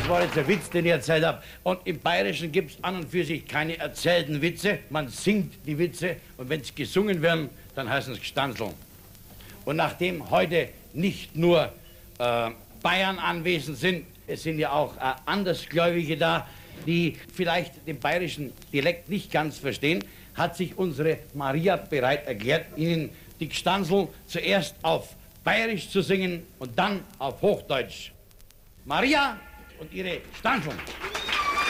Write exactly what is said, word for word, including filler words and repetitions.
Das war jetzt ein Witz, den ich erzählt habe. Und im Bayerischen gibt es an und für sich keine erzählten Witze. Man singt die Witze und wenn sie gesungen werden, dann heißen es Gstanzeln. Und nachdem heute nicht nur äh, Bayern anwesend sind, es sind ja auch äh, Andersgläubige da, die vielleicht den bayerischen Dialekt nicht ganz verstehen, hat sich unsere Maria bereit erklärt, Ihnen die Gstanzeln zuerst auf Bayerisch zu singen und dann auf Hochdeutsch. Maria und ihre Gstanzeln.